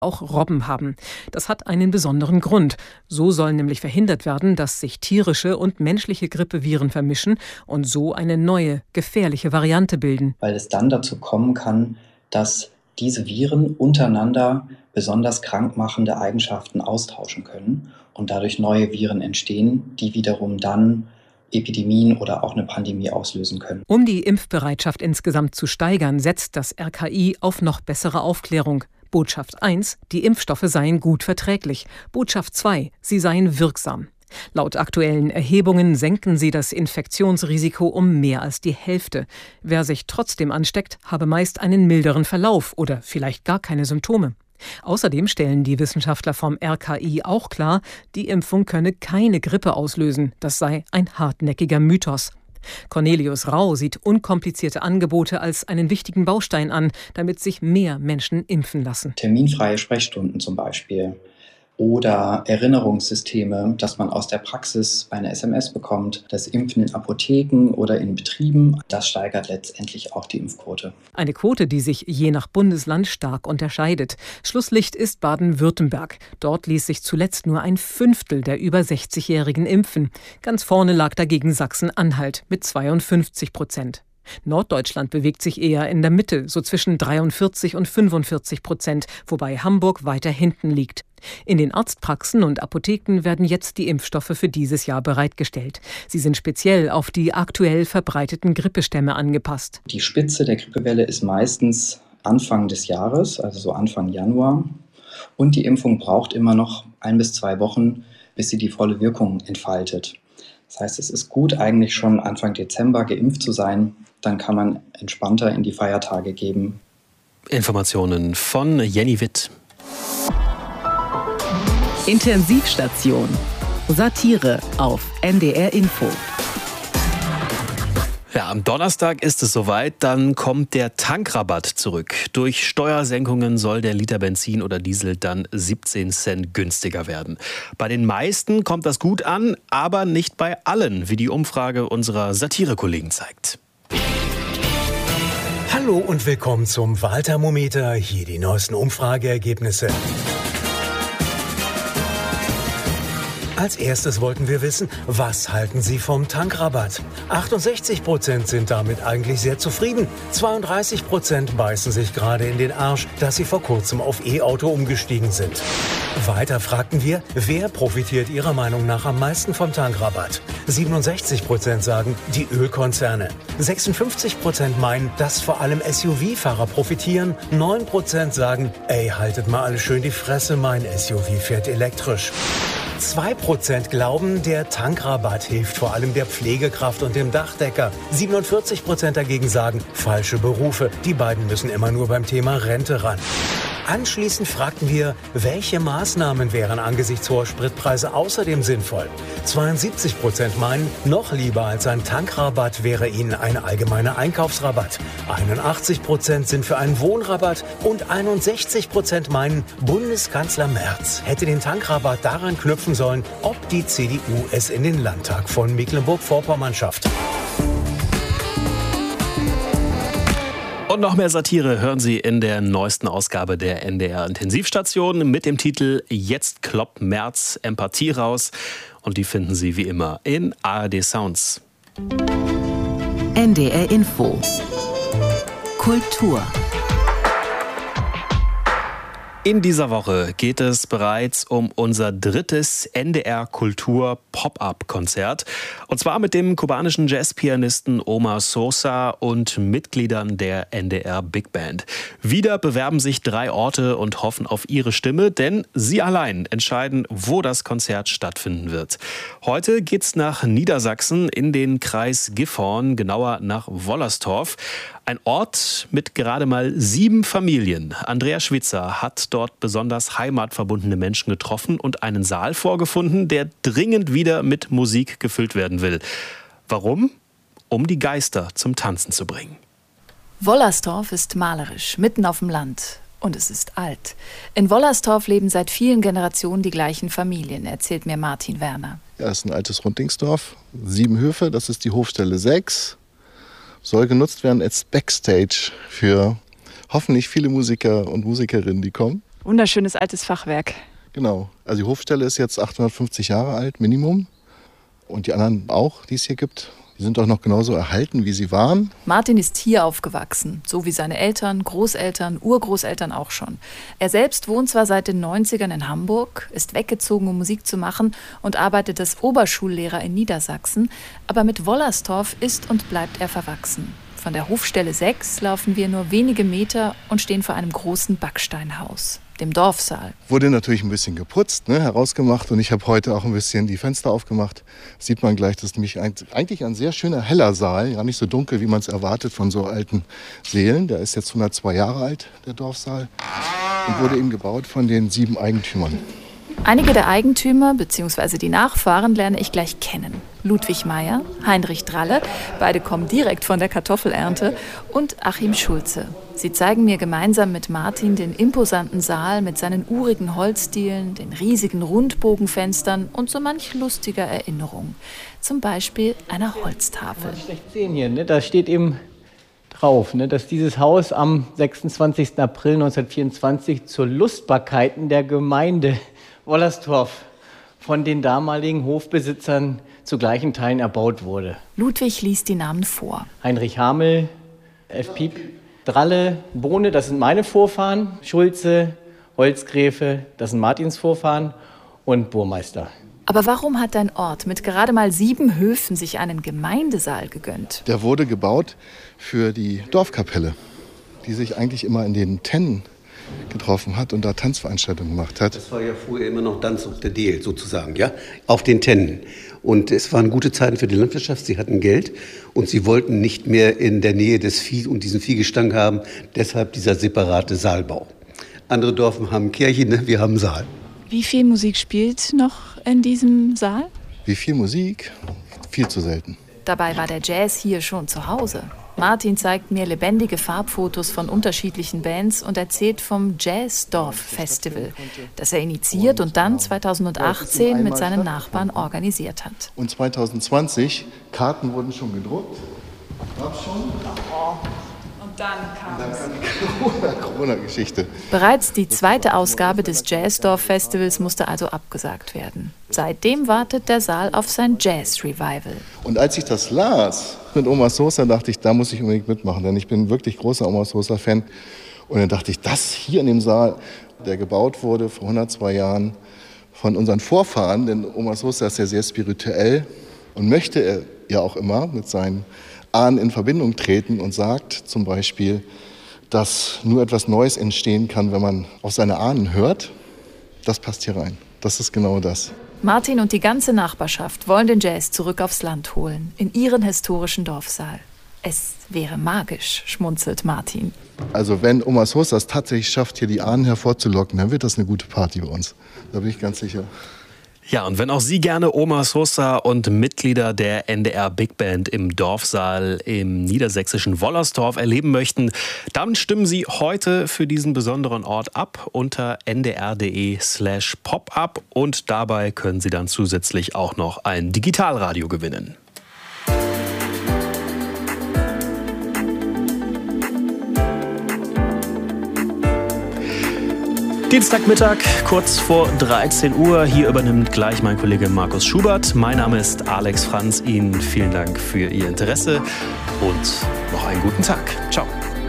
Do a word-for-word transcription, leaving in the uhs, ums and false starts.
auch Robben haben. Das hat einen besonderen Grund. So soll nämlich verhindert werden, dass sich tierische und menschliche Grippeviren vermischen und so eine neue, gefährliche Variante bilden. Weil es dann dazu kommen kann, dass diese Viren untereinander besonders krankmachende Eigenschaften austauschen können und dadurch neue Viren entstehen, die wiederum dann Epidemien oder auch eine Pandemie auslösen können. Um die Impfbereitschaft insgesamt zu steigern, setzt das R K I auf noch bessere Aufklärung. Botschaft eins, die Impfstoffe seien gut verträglich. Botschaft zwei, sie seien wirksam. Laut aktuellen Erhebungen senken sie das Infektionsrisiko um mehr als die Hälfte. Wer sich trotzdem ansteckt, habe meist einen milderen Verlauf oder vielleicht gar keine Symptome. Außerdem stellen die Wissenschaftler vom R K I auch klar, die Impfung könne keine Grippe auslösen. Das sei ein hartnäckiger Mythos. Cornelius Rau sieht unkomplizierte Angebote als einen wichtigen Baustein an, damit sich mehr Menschen impfen lassen. Terminfreie Sprechstunden zum Beispiel oder Erinnerungssysteme, dass man aus der Praxis eine S M S bekommt, das Impfen in Apotheken oder in Betrieben, das steigert letztendlich auch die Impfquote. Eine Quote, die sich je nach Bundesland stark unterscheidet. Schlusslicht ist Baden-Württemberg. Dort ließ sich zuletzt nur ein Fünftel der über sechzigjährigen impfen. Ganz vorne lag dagegen Sachsen-Anhalt mit zweiundfünfzig Prozent. Norddeutschland bewegt sich eher in der Mitte, so zwischen dreiundvierzig und fünfundvierzig Prozent, wobei Hamburg weiter hinten liegt. In den Arztpraxen und Apotheken werden jetzt die Impfstoffe für dieses Jahr bereitgestellt. Sie sind speziell auf die aktuell verbreiteten Grippestämme angepasst. Die Spitze der Grippewelle ist meistens Anfang des Jahres, also so Anfang Januar. Und die Impfung braucht immer noch ein bis zwei Wochen, bis sie die volle Wirkung entfaltet. Das heißt, es ist gut, eigentlich schon Anfang Dezember geimpft zu sein. Dann kann man entspannter in die Feiertage gehen. Informationen von Jenny Witt. Intensivstation. Satire auf N D R Info. Ja, am Donnerstag ist es soweit, dann kommt der Tankrabatt zurück. Durch Steuersenkungen soll der Liter Benzin oder Diesel dann siebzehn Cent günstiger werden. Bei den meisten kommt das gut an, aber nicht bei allen, wie die Umfrage unserer Satire-Kollegen zeigt. Hallo und willkommen zum Wahlthermometer. Hier die neuesten Umfrageergebnisse. Als erstes wollten wir wissen, was halten Sie vom Tankrabatt? achtundsechzig Prozent sind damit eigentlich sehr zufrieden. zweiunddreißig Prozent beißen sich gerade in den Arsch, dass sie vor kurzem auf E-Auto umgestiegen sind. Weiter fragten wir, wer profitiert Ihrer Meinung nach am meisten vom Tankrabatt? siebenundsechzig Prozent sagen, die Ölkonzerne. sechsundfünfzig Prozent meinen, dass vor allem S U V-Fahrer profitieren. neun Prozent sagen, ey, haltet mal alle schön die Fresse, mein S U V fährt elektrisch. zwei Prozent glauben, der Tankrabatt hilft vor allem der Pflegekraft und dem Dachdecker. siebenundvierzig Prozent dagegen sagen, falsche Berufe. Die beiden müssen immer nur beim Thema Rente ran. Anschließend fragten wir, welche Maßnahmen wären angesichts hoher Spritpreise außerdem sinnvoll. zweiundsiebzig Prozent meinen, noch lieber als ein Tankrabatt wäre ihnen ein allgemeiner Einkaufsrabatt. einundachtzig Prozent sind für einen Wohnrabatt und einundsechzig Prozent meinen, Bundeskanzler Merz hätte den Tankrabatt daran knüpfen sollen, ob die C D U es in den Landtag von Mecklenburg-Vorpommern schafft. Und noch mehr Satire hören Sie in der neuesten Ausgabe der N D R Intensivstation mit dem Titel Jetzt kloppt Merz Empathie raus. Und die finden Sie wie immer in A R D Sounds. N D R Info. Kultur. In dieser Woche geht es bereits um unser drittes N D R Kultur Pop-Up-Konzert. Und zwar mit dem kubanischen Jazzpianisten Omar Sosa und Mitgliedern der N D R Big Band. Wieder bewerben sich drei Orte und hoffen auf ihre Stimme, denn sie allein entscheiden, wo das Konzert stattfinden wird. Heute geht's nach Niedersachsen in den Kreis Gifhorn, genauer nach Wollerstorf. Ein Ort mit gerade mal sieben Familien. Andrea Schwitzer hat dort besonders heimatverbundene Menschen getroffen und einen Saal vorgefunden, der dringend wieder mit Musik gefüllt werden will. Warum? Um die Geister zum Tanzen zu bringen. Wollerstorf ist malerisch, mitten auf dem Land. Und es ist alt. In Wollerstorf leben seit vielen Generationen die gleichen Familien, erzählt mir Martin Werner. Ja, es ist ein altes Rundlingsdorf. Sieben Höfe, das ist die Hofstelle sechs. Soll genutzt werden als Backstage für hoffentlich viele Musiker und Musikerinnen, die kommen. Wunderschönes altes Fachwerk. Genau. Also die Hofstelle ist jetzt achthundertfünfzig Jahre alt, Minimum. Und die anderen auch, die es hier gibt. Die sind auch noch genauso erhalten, wie sie waren. Martin ist hier aufgewachsen, so wie seine Eltern, Großeltern, Urgroßeltern auch schon. Er selbst wohnt zwar seit den neunzigern in Hamburg, ist weggezogen, um Musik zu machen und arbeitet als Oberschullehrer in Niedersachsen. Aber mit Wollerstorf ist und bleibt er verwachsen. Von der Hofstelle sechs laufen wir nur wenige Meter und stehen vor einem großen Backsteinhaus, dem Dorfsaal. Wurde natürlich ein bisschen geputzt, ne, herausgemacht, und ich habe heute auch ein bisschen die Fenster aufgemacht. Sieht man gleich, das ist nämlich eigentlich ein sehr schöner heller Saal, ja, nicht so dunkel, wie man es erwartet von so alten Sälen. Der ist jetzt hundertzwei Jahre alt, der Dorfsaal, und wurde eben gebaut von den sieben Eigentümern. Einige der Eigentümer bzw. die Nachfahren lerne ich gleich kennen. Ludwig Meyer, Heinrich Dralle, beide kommen direkt von der Kartoffelernte, und Achim Schulze. Sie zeigen mir gemeinsam mit Martin den imposanten Saal mit seinen urigen Holzdielen, den riesigen Rundbogenfenstern und so manch lustiger Erinnerung. Zum Beispiel einer Holztafel. Man kann schlecht sehen hier, ne? Da steht eben drauf, ne, dass dieses Haus am sechsundzwanzigsten April neunzehnhundertvierundzwanzig zur Lustbarkeiten der Gemeinde Wollerstorf von den damaligen Hofbesitzern zu gleichen Teilen erbaut wurde. Ludwig liest die Namen vor. Heinrich Hamel, F. Piep, Dralle, Bohne, das sind meine Vorfahren, Schulze, Holzgräfe, das sind Martins Vorfahren, und Burmeister. Aber warum hat dein Ort mit gerade mal sieben Höfen sich einen Gemeindesaal gegönnt? Der wurde gebaut für die Dorfkapelle, die sich eigentlich immer in den Tennen getroffen hat und da Tanzveranstaltungen gemacht hat. Das war ja früher immer noch Danz auf der Deel sozusagen, ja, auf den Tennen. Und es waren gute Zeiten für die Landwirtschaft, sie hatten Geld und sie wollten nicht mehr in der Nähe des Vieh und diesen Viehgestang haben, deshalb dieser separate Saalbau. Andere Dörfer haben Kirche, ne? Wir haben Saal. Wie viel Musik spielt noch in diesem Saal? Wie viel Musik? Viel zu selten. Dabei war der Jazz hier schon zu Hause. Martin zeigt mir lebendige Farbfotos von unterschiedlichen Bands und erzählt vom Jazzdorf-Festival, das er initiiert und dann zweitausendachtzehn mit seinen Nachbarn organisiert hat. Und zweitausendzwanzig, Karten wurden schon gedruckt. Gab schon. Und dann kam, und dann kam die Corona-Geschichte. Bereits die zweite Ausgabe des Jazzdorf-Festivals musste also abgesagt werden. Seitdem wartet der Saal auf sein Jazz-Revival. Und als ich das las mit Oma Sosa, dachte ich, da muss ich unbedingt mitmachen, denn ich bin wirklich großer Oma Sosa-Fan. Und dann dachte ich, das hier in dem Saal, der gebaut wurde vor hundertzwei Jahren von unseren Vorfahren, denn Oma Sosa ist ja sehr spirituell und möchte er ja auch immer mit seinen Ahnen in Verbindung treten und sagt zum Beispiel, dass nur etwas Neues entstehen kann, wenn man auf seine Ahnen hört. Das passt hier rein. Das ist genau das. Martin und die ganze Nachbarschaft wollen den Jazz zurück aufs Land holen, in ihren historischen Dorfsaal. Es wäre magisch, schmunzelt Martin. Also wenn Oma Sosa es tatsächlich schafft, hier die Ahnen hervorzulocken, dann wird das eine gute Party bei uns. Da bin ich ganz sicher. Ja, und wenn auch Sie gerne Oma Sosa und Mitglieder der N D R Big Band im Dorfsaal im niedersächsischen Wollerstorf erleben möchten, dann stimmen Sie heute für diesen besonderen Ort ab unter ndr.de slash popup und dabei können Sie dann zusätzlich auch noch ein Digitalradio gewinnen. Dienstagmittag, kurz vor dreizehn Uhr. Hier übernimmt gleich mein Kollege Markus Schubert. Mein Name ist Alex Franz. Ihnen vielen Dank für Ihr Interesse und noch einen guten Tag. Ciao.